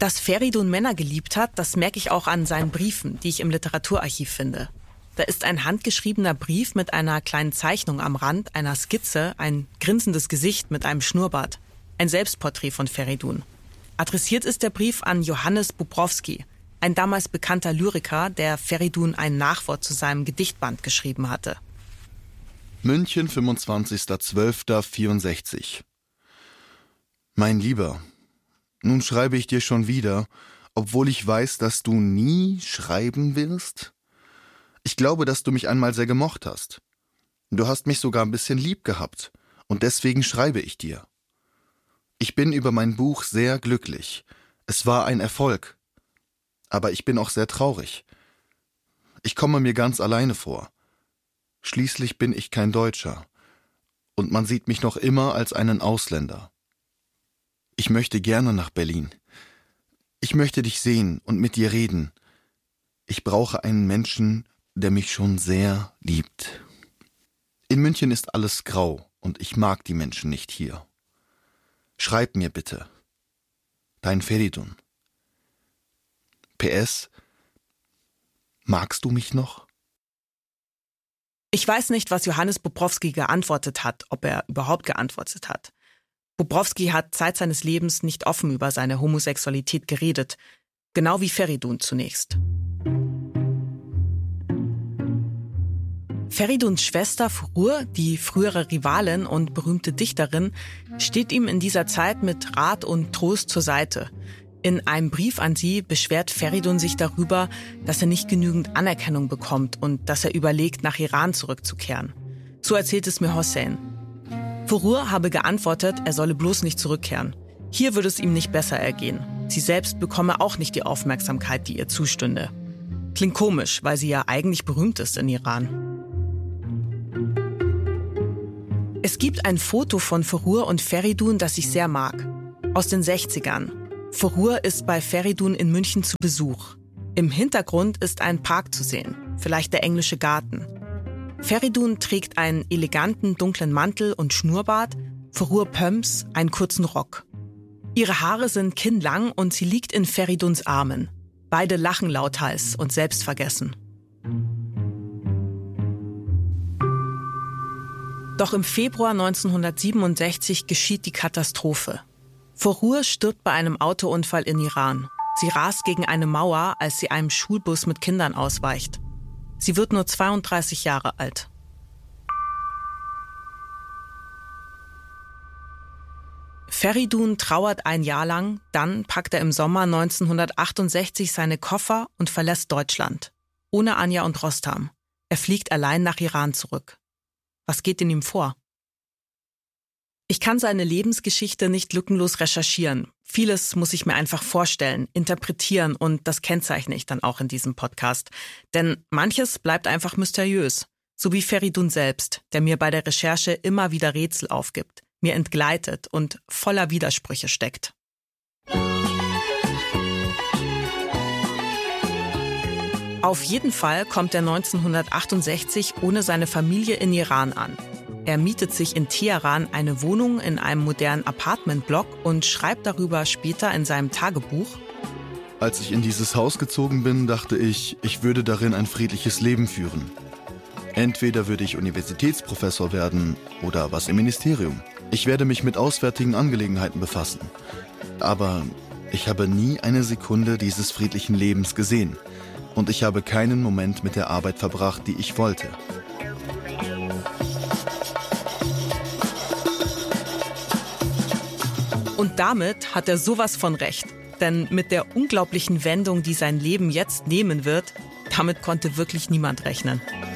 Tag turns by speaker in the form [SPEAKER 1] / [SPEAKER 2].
[SPEAKER 1] Dass Feridun Männer geliebt hat, das merke ich auch an seinen Briefen, die ich im Literaturarchiv finde. Da ist ein handgeschriebener Brief mit einer kleinen Zeichnung am Rand, einer Skizze, ein grinsendes Gesicht mit einem Schnurrbart. Ein Selbstporträt von Feridun. Adressiert ist der Brief an Johannes Bobrowski, ein damals bekannter Lyriker, der Feridun ein Nachwort zu seinem Gedichtband geschrieben hatte.
[SPEAKER 2] München, 25.12.64. Mein Lieber, nun schreibe ich dir schon wieder, obwohl ich weiß, dass du nie schreiben wirst. Ich glaube, dass du mich einmal sehr gemocht hast. Du hast mich sogar ein bisschen lieb gehabt und deswegen schreibe ich dir. Ich bin über mein Buch sehr glücklich. Es war ein Erfolg. Aber ich bin auch sehr traurig. Ich komme mir ganz alleine vor. Schließlich bin ich kein Deutscher. Und man sieht mich noch immer als einen Ausländer. Ich möchte gerne nach Berlin. Ich möchte dich sehen und mit dir reden. Ich brauche einen Menschen, der mich schon sehr liebt. In München ist alles grau und ich mag die Menschen nicht hier. Schreib mir bitte. Dein Feridun. PS. Magst du mich noch?
[SPEAKER 1] Ich weiß nicht, was Johannes Bobrowski geantwortet hat, ob er überhaupt geantwortet hat. Bobrowski hat Zeit seines Lebens nicht offen über seine Homosexualität geredet, genau wie Feridun zunächst. Feriduns Schwester Furur, die frühere Rivalin und berühmte Dichterin, steht ihm in dieser Zeit mit Rat und Trost zur Seite. In einem Brief an sie beschwert Feridun sich darüber, dass er nicht genügend Anerkennung bekommt und dass er überlegt, nach Iran zurückzukehren. So erzählt es mir Hossein. Furur habe geantwortet, er solle bloß nicht zurückkehren. Hier würde es ihm nicht besser ergehen. Sie selbst bekomme auch nicht die Aufmerksamkeit, die ihr zustünde. Klingt komisch, weil sie ja eigentlich berühmt ist in Iran. Es gibt ein Foto von Furur und Feridun, das ich sehr mag. Aus den 60ern. Furur ist bei Feridun in München zu Besuch. Im Hintergrund ist ein Park zu sehen, vielleicht der englische Garten. Feridun trägt einen eleganten dunklen Mantel und Schnurrbart, Furur Pumps, einen kurzen Rock. Ihre Haare sind kinnlang und sie liegt in Feriduns Armen. Beide lachen lauthals und selbstvergessen. Doch im Februar 1967 geschieht die Katastrophe. Furur stirbt bei einem Autounfall in Iran. Sie rast gegen eine Mauer, als sie einem Schulbus mit Kindern ausweicht. Sie wird nur 32 Jahre alt. Feridun trauert ein Jahr lang, dann packt er im Sommer 1968 seine Koffer und verlässt Deutschland. Ohne Anja und Rostam. Er fliegt allein nach Iran zurück. Was geht in ihm vor? Ich kann seine Lebensgeschichte nicht lückenlos recherchieren. Vieles muss ich mir einfach vorstellen, interpretieren und das kennzeichne ich dann auch in diesem Podcast. Denn manches bleibt einfach mysteriös. So wie Feridun selbst, der mir bei der Recherche immer wieder Rätsel aufgibt, mir entgleitet und voller Widersprüche steckt. Auf jeden Fall kommt er 1968 ohne seine Familie in Iran an. Er mietet sich in Teheran eine Wohnung in einem modernen Apartmentblock und schreibt darüber später in seinem Tagebuch:
[SPEAKER 2] Als ich in dieses Haus gezogen bin, dachte ich, ich würde darin ein friedliches Leben führen. Entweder würde ich Universitätsprofessor werden oder was im Ministerium. Ich werde mich mit auswärtigen Angelegenheiten befassen. Aber ich habe nie eine Sekunde dieses friedlichen Lebens gesehen. Und ich habe keinen Moment mit der Arbeit verbracht, die ich wollte.
[SPEAKER 1] Und damit hat er sowas von recht. Denn mit der unglaublichen Wendung, die sein Leben jetzt nehmen wird, damit konnte wirklich niemand rechnen.